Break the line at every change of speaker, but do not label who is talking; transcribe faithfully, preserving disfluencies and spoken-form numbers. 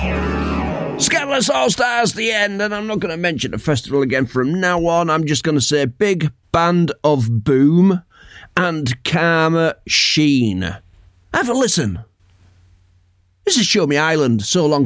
Scandalous All Stars, the end, and I'm not going to mention the festival again from now on. I'm just going to say Big Band of Boom and Karma Sheen. Have a listen. This is Show Me Island. So long.